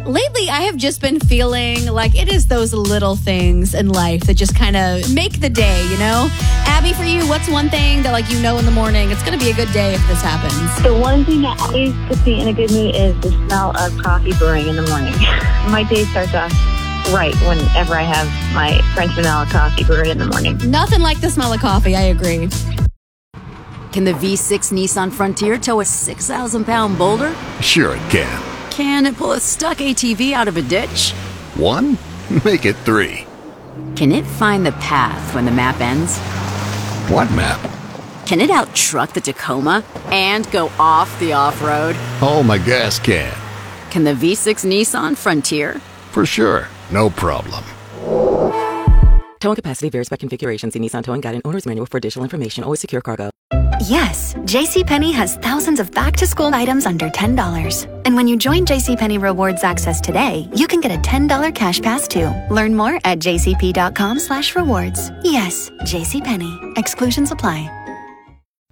Lately, I have just been feeling like it is those little things in life that just kind of make the day, you know? Abby, for you, what's one thing that, like, you know in the morning, it's going to be a good day if this happens? The one thing that always puts me in a good mood is the smell of coffee brewing in the morning. My day starts off right whenever I have my French vanilla coffee brewing in the morning. Nothing like the smell of coffee, I agree. Can the V6 Nissan Frontier tow a 6,000-pound boulder? Sure it can. Can it pull a stuck ATV out of a ditch? 1? Make it 3. Can it find the path when the map ends? What map? Can it out-truck the Tacoma and go off the off-road? Oh, my gas can. Can the V6 Nissan Frontier? For sure. No problem. Towing capacity varies by configuration. See Nissan Towing Guide and Owner's Manual for additional information. Always secure cargo. Yes, JCPenney has thousands of back-to-school items under $10. And when you join JCPenney Rewards Access today, you can get a $10 cash pass too. Learn more at jcp.com/rewards. Yes, JCPenney. Exclusions apply.